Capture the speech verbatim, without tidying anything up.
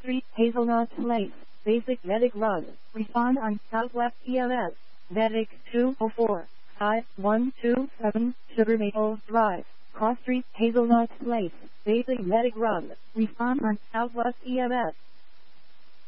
Street, Hazelnut Place, Basic Medic Run. Respond on Southwest E M S. Medic two oh four, five one two seven, Sugar Maple Drive, Cross Street, Hazelnut Place, Basic Medic Run. Respond on Southwest E M S.